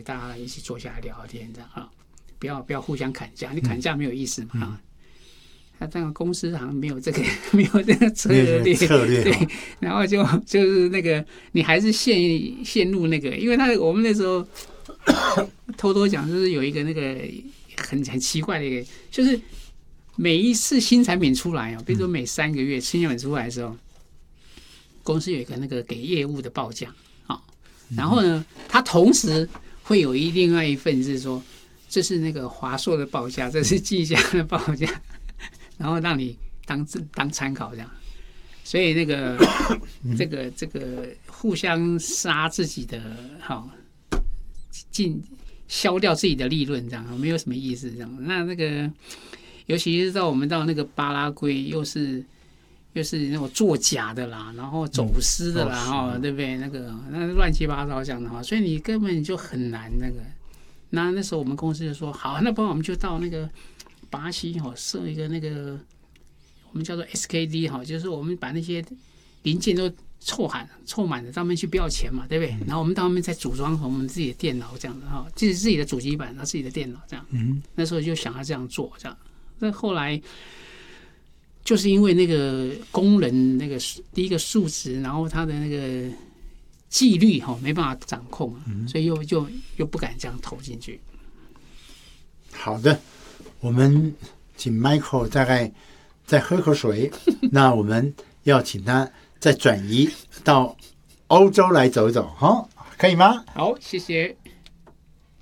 大家一起坐下来聊聊天这样啊，不要互相砍价，你砍价没有意思嘛啊。他这样公司好像没有这个策略，对，然后就是那个你还是陷入那个，因为我们那时候偷偷讲，就是有一个那个很奇怪的一个，就是每一次新产品出来比如说每3个月新产品出来的时候，公司有一个那个给业务的报价然后呢，他同时会有另外一份是说，这是那个华硕的报价，这是技嘉的报价。然后让你当参考这样，所以那个这个互相杀自己的消掉自己的利润这样，没有什么意思这样。那个尤其是我们到那个巴拉圭，又是那种作假的啦，然后走私的啦，对不对？那乱七八糟这样的话，所以你根本就很难那个。那时候我们公司就说好，那不然我们就到那个巴西设一个那个我们叫做 SKD 就是我们把那些零件都凑满了，他们去不要钱嘛，对不对？然后我们到那边再组装我们自己的电脑这样的自己的主机板，然后自己的电脑这样。那时候就想要这样做这样。那后来就是因为那个工人那个第一个数值，然后他的那个纪律没办法掌控，所以又不敢这样投进去。 好的，我们请 Michael 大概再喝口水，那我们要请他再转移到欧洲来走一走，可以吗？ 好，谢谢。